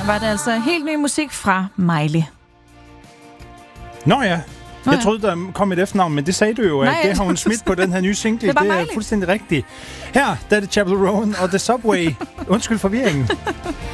her var det altså helt ny musik fra Miley. Nå ja. Jeg troede, der kom et efternavn, men det sagde du jo, at det har hun smidt på den her nye single. Det er fuldstændig rigtigt. Her, der er det Chappell Roan og The Subway. Undskyld forvirringen.